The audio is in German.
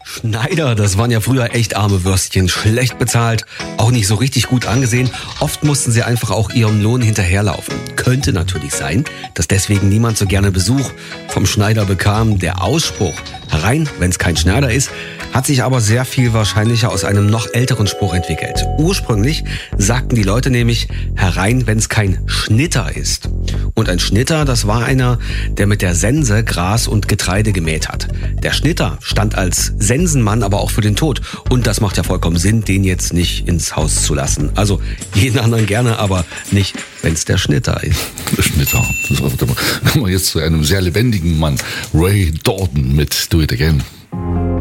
Schneider, das waren ja früher echt arme Würstchen, schlecht bezahlt, auch nicht so richtig gut angesehen. Oft mussten sie einfach auch ihrem Lohn hinterherlaufen. Könnte natürlich sein, dass deswegen niemand so gerne Besuch vom Schneider bekam. Der Ausspruch, herein, wenn's kein Schneider ist, hat sich aber sehr viel wahrscheinlicher aus einem noch älteren Spruch entwickelt. Ursprünglich sagten die Leute nämlich, herein, wenn's kein Schnitter ist. Und ein Schnitter, das war einer, der mit der Sense Gras und Getreide gemäht hat. Der Schnitter stand als Sensenmann aber auch für den Tod. Und das macht ja vollkommen Sinn, den jetzt nicht ins Haus zu lassen. Also jeden anderen gerne, aber nicht, wenn's der Schnitter ist. Der Schnitter. Kommen wir jetzt zu einem sehr lebendigen Mann. Ray Dalton mit Do It Again.